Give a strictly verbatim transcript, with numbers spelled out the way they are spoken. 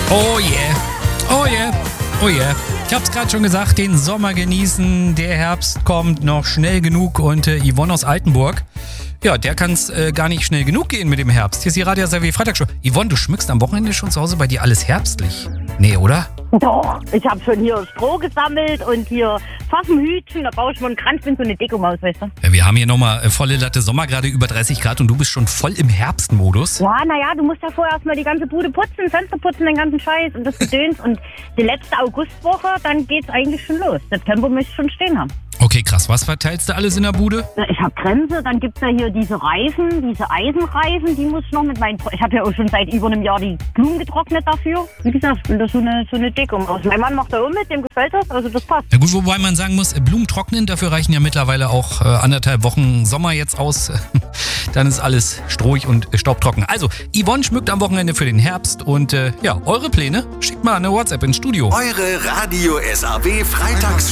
Oh yeah, oh yeah, oh yeah. Ich hab's gerade schon gesagt, den Sommer genießen, der Herbst kommt noch schnell genug und äh, Yvonne aus Altenburg, ja, der kann's äh, gar nicht schnell genug gehen mit dem Herbst. Hier ist die Radio S R W Freitagshow. Yvonne, du schmückst am Wochenende schon zu Hause bei dir alles herbstlich? Nee, oder? Doch, ich habe schon hier Stroh gesammelt und hier Pfaffenhütchen, da baue ich mal einen Kranz, bin so eine Dekomaus, weißt du? Ja, wir haben hier nochmal äh, volle Latte Sommer, gerade über dreißig Grad und du bist schon voll im Herbstmodus. Ja, naja, du musst ja vorher erstmal die ganze Bude putzen, Fenster putzen, den ganzen Scheiß und das Gedöns und die letzte Augustwoche, dann geht's eigentlich schon los. September müsste ich schon stehen haben. Okay, krass. Was verteilst du alles in der Bude? Ja, ich habe Grenze, dann gibt's ja hier diese Reifen, diese Eisenreifen, die muss ich noch mit meinen... Ich habe ja auch schon seit über einem Jahr die Blumen getrocknet dafür. Wie gesagt, ich bin da so eine, so eine Dekomaus. Mein Mann macht da auch mit, dem gefällt das, also das passt. Ja gut, wobei man sagen muss, Blumen trocknen, dafür reichen ja mittlerweile auch äh, anderthalb Wochen Sommer jetzt aus. Dann ist alles strohig und staubtrocken. Also, Yvonne schmückt am Wochenende für den Herbst und äh, ja, eure Pläne? Schickt mal eine WhatsApp ins Studio. Eure Radio S R W Freitags